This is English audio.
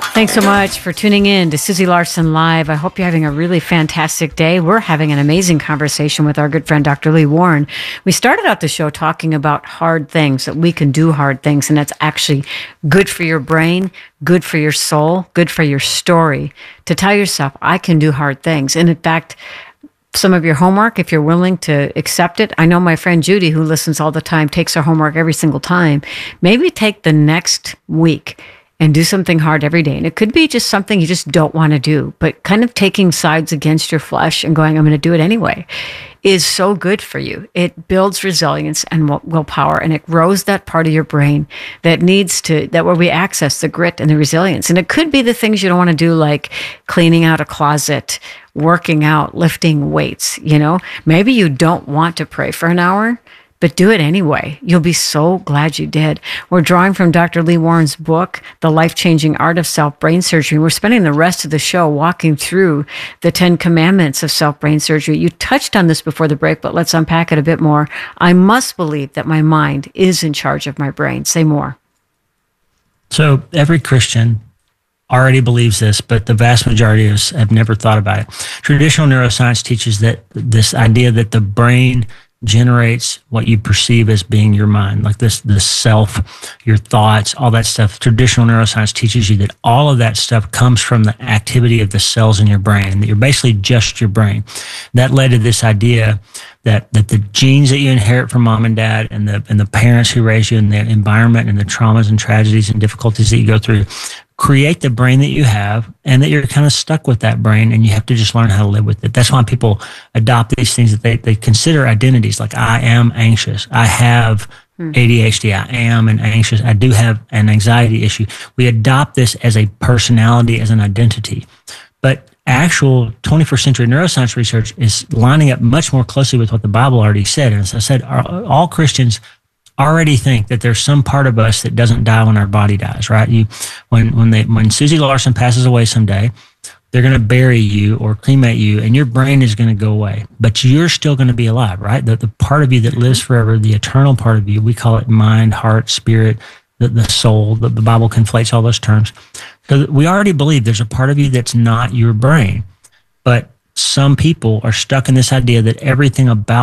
Thanks so much for tuning in to Susie Larson Live. I hope you're having a really fantastic day. We're having an amazing conversation with our good friend, Dr. Lee Warren. We started out the show talking about hard things, that we can do hard things, and that's actually good for your brain, good for your soul, good for your story, to tell yourself, I can do hard things. And in fact, some of your homework, if you're willing to accept it. I know my friend Judy, who listens all the time, takes her homework every single time. Maybe take the next week and do something hard every day. And it could be just something you just don't want to do, but kind of taking sides against your flesh and going, I'm going to do it anyway, is so good for you. It builds resilience and willpower, and it grows that part of your brain that needs to, that where we access the grit and the resilience. And it could be the things you don't want to do, like cleaning out a closet, working out, lifting weights, Maybe you don't want to pray for an hour, but do it anyway. You'll be so glad you did. We're drawing from Dr. Lee Warren's book, The Life-Changing Art of Self-Brain Surgery. We're spending the rest of the show walking through the 10 commandments of self-brain surgery. You touched on this before the break, but let's unpack it a bit more. I must believe that my mind is in charge of my brain. Say more. So every Christian already believes this, but the vast majority of us have never thought about it. Traditional neuroscience teaches that this idea that the brain generates what you perceive as being your mind, like the self, your thoughts, all that stuff. Traditional neuroscience teaches you that all of that stuff comes from the activity of the cells in your brain, that you're basically just your brain. That led to this idea that the genes that you inherit from mom and dad and the parents who raise you and the environment and the traumas and tragedies and difficulties that you go through create the brain that you have, and that you're kind of stuck with that brain and you have to just learn how to live with it. That's why people adopt these things that they consider identities, like I am anxious, I have ADHD, I am an anxious, I do have an anxiety issue. We adopt this as a personality, as an identity. But actual 21st century neuroscience research is lining up much more closely with what the Bible already said. And as I said, all Christians already think that there's some part of us that doesn't die when our body dies, right? When Susie Larson passes away someday, they're going to bury you or cremate you, and your brain is going to go away, but you're still going to be alive, right? The part of you that lives forever, the eternal part of you, we call it mind, heart, spirit, the soul. The Bible conflates all those terms. So we already believe there's a part of you that's not your brain, but some people are stuck in this idea that everything about